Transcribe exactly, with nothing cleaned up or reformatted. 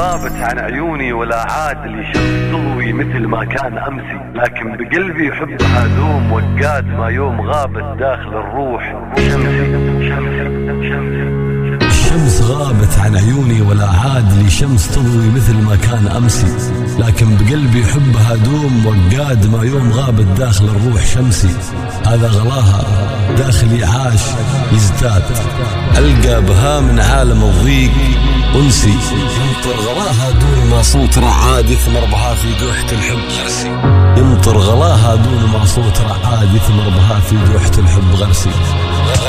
غابت عن عيوني ولا عاد لي شمس تضوي مثل ما كان أمسي، لكن بقلبي حبها دوم وقاد ما يوم غابت داخل الروح شمسي شمسي شمسي. الشمس غابت عن عيوني ولا عاد لي شمس تضوي مثل ما كان أمسي، لكن بقلبي حبها دوم وقاد ما يوم غابت داخل الروح شمسي. هذا غلاها داخلي عاش يزداد، ألقى بها من عالم الضيق أنسي. يمطر غلاها دون ما صوت رعاد يثمر بها في دوحة الحب غرسي. يمطر غلاها دون ما صوت رعاد يثمر بها في دوحة الحب غرسي.